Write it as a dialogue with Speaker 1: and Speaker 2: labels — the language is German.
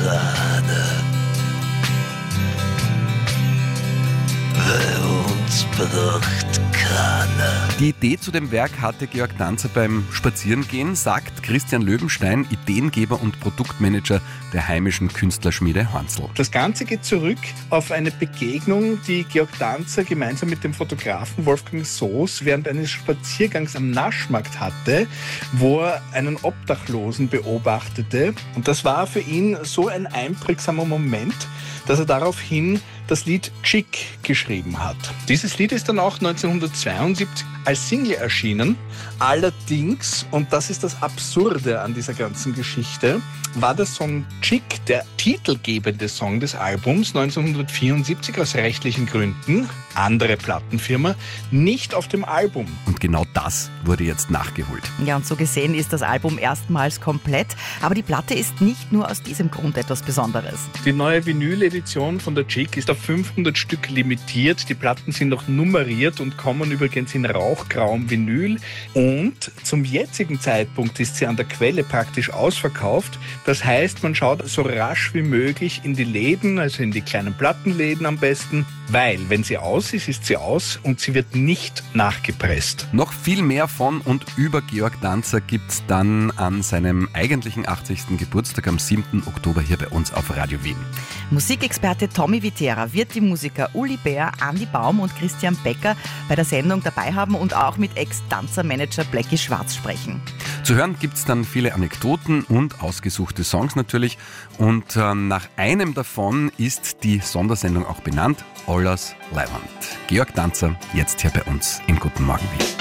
Speaker 1: Krane. Bei uns braucht keiner.
Speaker 2: Die Idee zu dem Werk hatte Georg Danzer beim Spazierengehen, sagt Christian Löwenstein, Ideengeber und Produktmanager der heimischen Künstlerschmiede Hornzl.
Speaker 3: Das Ganze geht zurück auf eine Begegnung, die Georg Danzer gemeinsam mit dem Fotografen Wolfgang Soos während eines Spaziergangs am Naschmarkt hatte, wo er einen Obdachlosen beobachtete. Und das war für ihn so ein einprägsamer Moment, dass er daraufhin das Lied Chick geschrieben hat. Dieses Lied ist dann auch 1972 als Single erschienen. Allerdings, und das ist das Absurde an dieser ganzen Geschichte, war der Song Chick der titelgebende Song des Albums 1974 aus rechtlichen Gründen, andere Plattenfirma, nicht auf dem Album.
Speaker 2: Und genau das wurde jetzt nachgeholt.
Speaker 4: Ja, und so gesehen ist das Album erstmals komplett. Aber die Platte ist nicht nur aus diesem Grund etwas Besonderes.
Speaker 3: Die neue Vinyl-Edition von der Chick ist auf 500 Stück limitiert. Die Platten sind noch nummeriert und kommen übrigens in rauchgrauem Vinyl. Und zum jetzigen Zeitpunkt ist sie an der Quelle praktisch ausverkauft. Das heißt, man schaut so rasch wie möglich in die Läden, also in die kleinen Plattenläden am besten, weil wenn sie aus ist, ist sie aus und sie wird nicht nachgepresst.
Speaker 2: Noch viel mehr von und über Georg Danzer gibt's dann an seinem eigentlichen 80. Geburtstag am 7. Oktober hier bei uns auf Radio Wien.
Speaker 4: Musikexperte Tommy Wittera wird die Musiker Uli Bär, Andi Baum und Christian Becker bei der Sendung dabei haben und auch mit Ex-Danzer-Manager Blackie Schwarz sprechen.
Speaker 2: Zu hören gibt's dann viele Anekdoten und ausgesuchte Songs natürlich. Und nach einem davon ist die Sondersendung auch benannt, Allers Leiwand. Georg Danzer, jetzt hier bei uns im Guten Morgen Wien.